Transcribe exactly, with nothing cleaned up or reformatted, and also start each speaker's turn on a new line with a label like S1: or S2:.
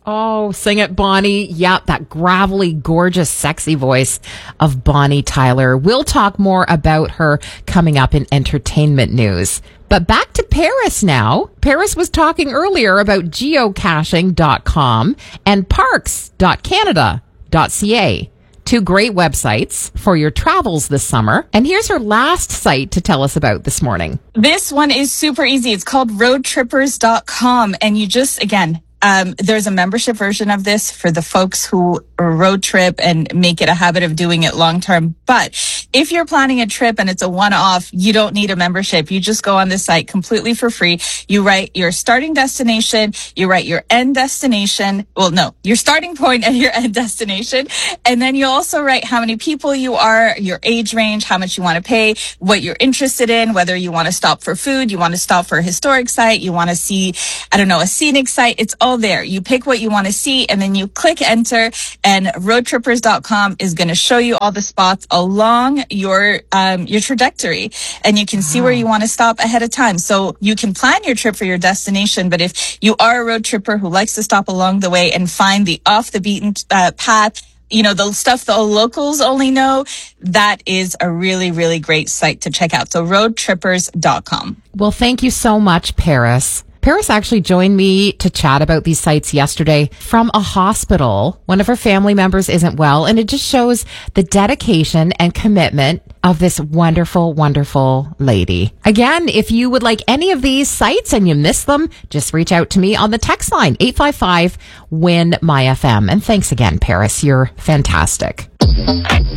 S1: Oh, sing it, Bonnie. Yep, that gravelly, gorgeous, sexy voice of Bonnie Tyler. We'll talk more about her coming up in entertainment news. But back to Paris now. Paris was talking earlier about geocaching dot com and parks dot canada dot c a. Two great websites for your travels this summer. And here's her last site to tell us about this morning.
S2: This one is super easy. It's called road trippers dot com. And you just, again, Um, there's a membership version of this for the folks who road trip and make it a habit of doing it long term. But if you're planning a trip and it's a one-off, you don't need a membership. You just go on this site completely for free. You write your starting destination, you write your end destination. Well, no, your starting point and your end destination. And then you also write how many people you are, your age range, how much you want to pay, what you're interested in, whether you want to stop for food, you want to stop for a historic site, you want to see, I don't know, a scenic site. It's all there. You pick what you want to see and then you click enter, and road trippers dot com is going to show you all the spots along your um your trajectory, and you can see where you want to stop ahead of time. So you can plan your trip for your destination, but if you are a road tripper who likes to stop along the way and find the off the beaten uh, path, you know, the stuff the locals only know, that is a really, really great site to check out. So road trippers dot com.
S1: Well, thank you so much, Paris. Paris actually joined me to chat about these sites yesterday from a hospital. One of her family members isn't well, and it just shows the dedication and commitment of this wonderful, wonderful lady. Again, if you would like any of these sites and you miss them, just reach out to me on the text line, eight five five, W I N, M Y F M. And thanks again, Paris. You're fantastic.